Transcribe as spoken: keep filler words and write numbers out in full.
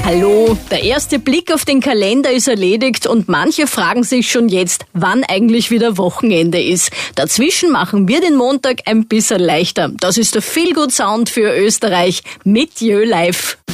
Hallo, der erste Blick auf den Kalender ist erledigt und manche fragen sich schon jetzt, wann eigentlich wieder Wochenende ist. Dazwischen machen wir den Montag ein bisschen leichter. Das ist der Feel Good Sound für Österreich mit Jö Live.